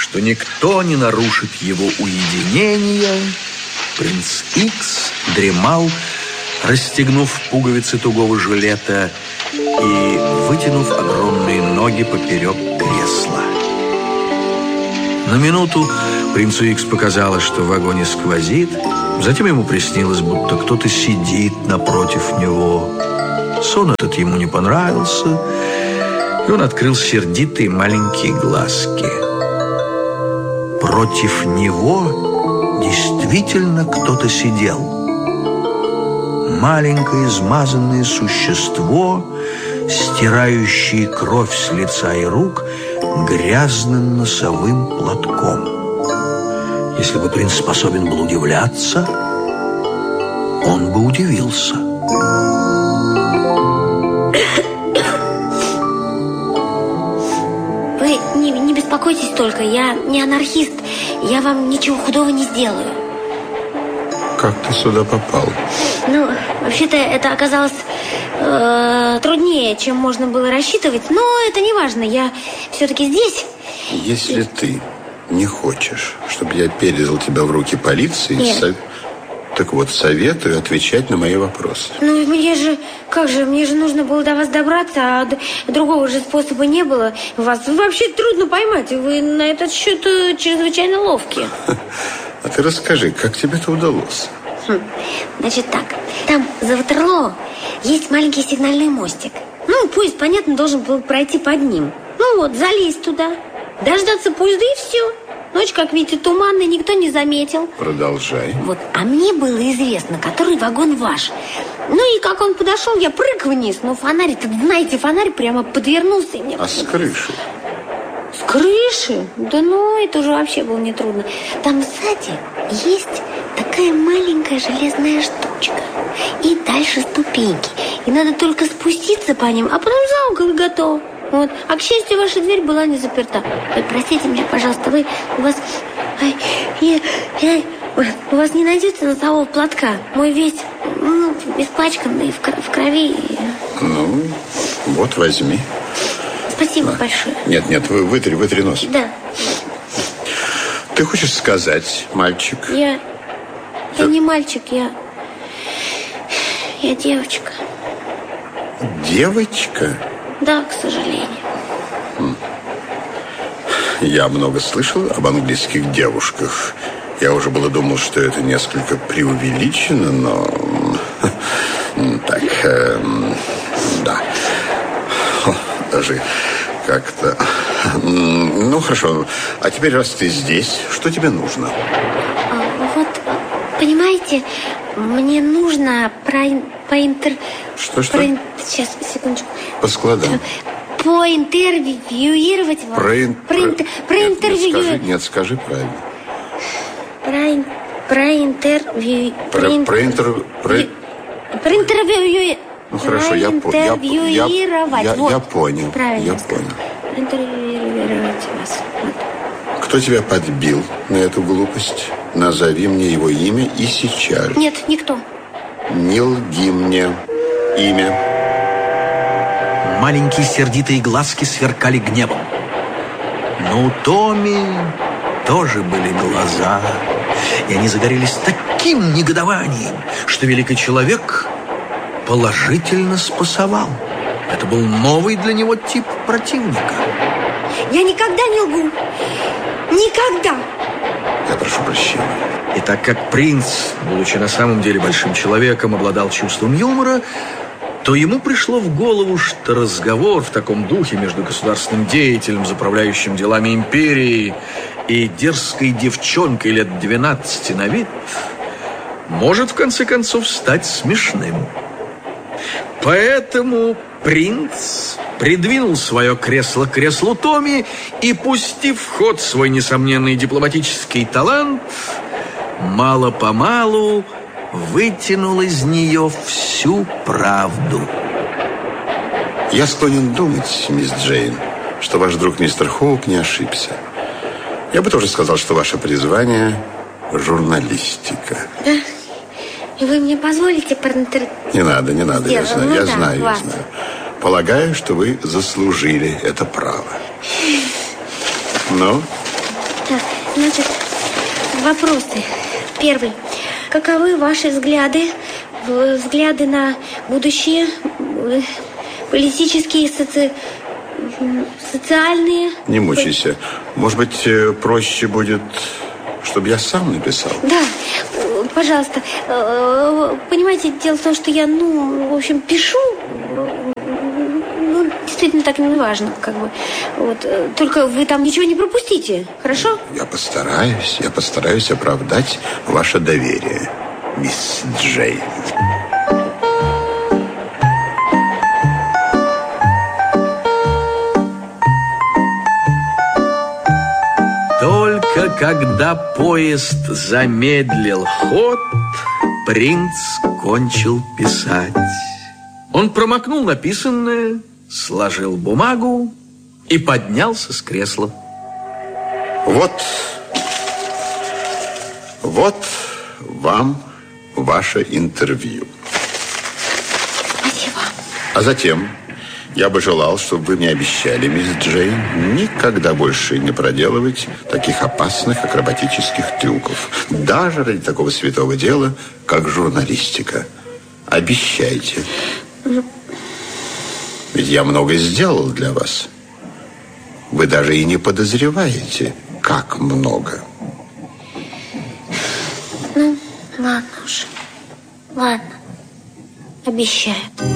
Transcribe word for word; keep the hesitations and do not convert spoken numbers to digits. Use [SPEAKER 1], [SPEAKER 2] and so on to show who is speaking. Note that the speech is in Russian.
[SPEAKER 1] что никто не нарушит его уединение, принц Икс дремал, расстегнув пуговицы тугого жилета и вытянув огромные ноги поперек кресла. На минуту принцу Икс показалось, что в вагоне сквозит. Затем ему приснилось, будто кто-то сидит напротив него. Сон этот ему не понравился, и он открыл сердитые маленькие глазки. Против него действительно кто-то сидел. Маленькое измазанное существо, стирающее кровь с лица и рук грязным носовым платком. Если бы принц способен был удивляться, он бы удивился.
[SPEAKER 2] Вы не, не беспокойтесь только, я не анархист, я вам ничего худого не сделаю.
[SPEAKER 3] Как ты сюда попал?
[SPEAKER 2] Ну, вообще-то это оказалось э, труднее, чем можно было рассчитывать, но это не важно, я все-таки здесь.
[SPEAKER 3] Если ты не хочешь, чтобы я передал тебя в руки полиции, сов... так вот, советую отвечать на мои вопросы.
[SPEAKER 2] Ну, мне же, как же, мне же нужно было до вас добраться, а другого же способа не было. Вас вообще трудно поймать, вы на этот счет чрезвычайно ловкие.
[SPEAKER 3] А ты расскажи, как тебе это удалось?
[SPEAKER 2] Хм. Значит так, там за Ватерлоо есть маленький сигнальный мостик. Ну, поезд, понятно, должен был пройти под ним. Ну вот, залезть туда, дождаться поезда и все. Ночь, как видите, туманная, никто не заметил.
[SPEAKER 3] Продолжай.
[SPEAKER 2] Вот, а мне было известно, который вагон ваш. Ну и как он подошел, я прыг вниз. Но фонарь-то, знаете, фонарь прямо подвернулся. И мне...
[SPEAKER 3] А с крыши?
[SPEAKER 2] С крыши? Да ну, это уже вообще было нетрудно. Там сзади есть такая маленькая железная штучка. И дальше ступеньки. И надо только спуститься по ним, а потом за угол и готово. Вот. А, к счастью, ваша дверь была не заперта. Ой, простите меня, пожалуйста, вы, у вас... Ой, я, я, у вас не найдется носового платка? Мой весь, ну, испачканный в, в крови.
[SPEAKER 3] Ну, вот, возьми.
[SPEAKER 2] Спасибо
[SPEAKER 3] а.
[SPEAKER 2] большое.
[SPEAKER 3] Нет, нет, вы, вытри, вытри нос.
[SPEAKER 2] Да.
[SPEAKER 3] Ты хочешь сказать, мальчик?
[SPEAKER 2] Я... Я
[SPEAKER 3] Ты...
[SPEAKER 2] не мальчик, я... Я девочка.
[SPEAKER 3] Девочка?
[SPEAKER 2] Да, к сожалению.
[SPEAKER 3] Я много слышал об английских девушках. Я уже было думал, что это несколько преувеличено, но... Так, э, да. Даже как-то... Ну, хорошо. А теперь, раз ты здесь, что тебе нужно?
[SPEAKER 2] А, вот, понимаете, мне нужно про... поинтер...
[SPEAKER 3] Что-что?
[SPEAKER 2] Про... Сейчас, секундочку.
[SPEAKER 3] По складам.
[SPEAKER 2] Поинтервьюировать вас.
[SPEAKER 3] Про...
[SPEAKER 2] Проинтер... Проинтервьюировать.
[SPEAKER 3] Нет, нет, скажи, нет, скажи правильно.
[SPEAKER 2] Про... Проинтервью...
[SPEAKER 3] Про... Проинтер... Про...
[SPEAKER 2] Проинтервью...
[SPEAKER 3] Ну, хорошо, я, по... я, я, я,
[SPEAKER 2] вот.
[SPEAKER 3] я понял.
[SPEAKER 2] Правильно.
[SPEAKER 3] Я понял.
[SPEAKER 2] Проинтервьюировать вас. Вот.
[SPEAKER 3] Кто тебя подбил на эту глупость? Назови мне его имя и сейчас.
[SPEAKER 2] Нет, никто.
[SPEAKER 3] Не лги мне. Имя.
[SPEAKER 1] Маленькие сердитые глазки сверкали гневом. Но у Томми тоже были глаза, и они загорелись таким негодованием, что великий человек положительно спасовал. Это был новый для него тип противника.
[SPEAKER 2] Я никогда не лгу. Никогда.
[SPEAKER 3] Я прошу прощения.
[SPEAKER 1] И так как принц, будучи на самом деле большим человеком, обладал чувством юмора, то ему пришло в голову, что разговор в таком духе между государственным деятелем, заправляющим делами империи, и дерзкой девчонкой лет двенадцати на вид может в конце концов стать смешным. Поэтому принц придвинул свое кресло к креслу Томми и, пустив в ход свой несомненный дипломатический талант, мало-помалу вытянул из нее всю правду.
[SPEAKER 3] Я склонен думать, мисс Джейн, что ваш друг мистер Хоук не ошибся. Я бы тоже сказал, что ваше призвание – журналистика.
[SPEAKER 2] Да? И вы мне позволите проинтер...
[SPEAKER 3] Не надо, не надо, я знаю,
[SPEAKER 2] ну,
[SPEAKER 3] я
[SPEAKER 2] да,
[SPEAKER 3] знаю,
[SPEAKER 2] вас.
[SPEAKER 3] я знаю. Полагаю, что вы заслужили это право. Ну,
[SPEAKER 2] Так, значит, вопросы. Первый. Каковы ваши взгляды, взгляды на будущее, политические, соци... социальные?
[SPEAKER 3] Не мучайся. Может быть, проще будет, чтобы я сам написал?
[SPEAKER 2] Да, пожалуйста. Понимаете, дело в том, что я, ну, в общем, пишу. Ну, действительно, так не важно, как бы. Вот. Только вы там ничего не пропустите, хорошо?
[SPEAKER 3] Я постараюсь, я постараюсь оправдать ваше доверие, мисс Джейн.
[SPEAKER 1] Только когда поезд замедлил ход, принц кончил писать. Он промокнул написанное, сложил бумагу и поднялся с кресла.
[SPEAKER 3] Вот, вот вам ваше интервью.
[SPEAKER 2] Спасибо.
[SPEAKER 3] А затем я бы желал, чтобы вы мне обещали, мисс Джейн, никогда больше не проделывать таких опасных акробатических трюков. Даже ради такого святого дела, как журналистика. Обещайте. Ведь я много сделал для вас. Вы даже и не подозреваете, как много.
[SPEAKER 2] Ну, ладно уж. Ладно. Обещаю.